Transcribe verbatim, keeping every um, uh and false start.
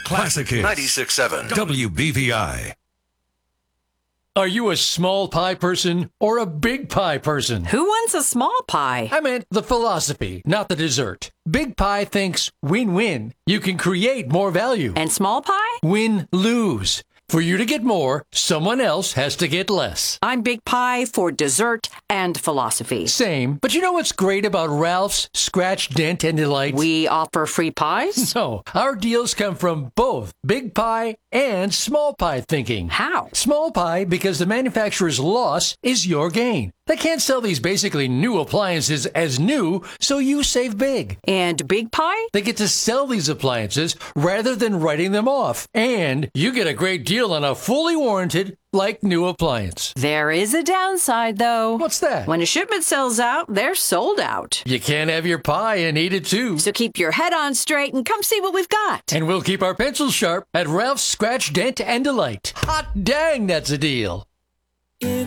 Classic Hits. ninety-six point seven W B V I. Are you a small pie person or a big pie person? Who wants a small pie? I meant the philosophy, not the dessert. Big pie thinks win-win. You can create more value. And small pie? Win-lose. For you to get more, someone else has to get less. I'm big pie for dessert and philosophy. Same. But you know what's great about Ralph's Scratch, Dent, and Delight? We offer free pies? No. Our deals come from both big pie and small pie thinking. How? Small pie because the manufacturer's loss is your gain. They can't sell these basically new appliances as new, so you save big. And big pie? They get to sell these appliances rather than writing them off. And you get a great deal on a fully warranted, like new appliance. There is a downside, though. What's that? When a shipment sells out, they're sold out. You can't have your pie and eat it too. So keep your head on straight and come see what we've got. And we'll keep our pencils sharp at Ralph's Scratch, Dent, and Delight. Hot dang, that's a deal.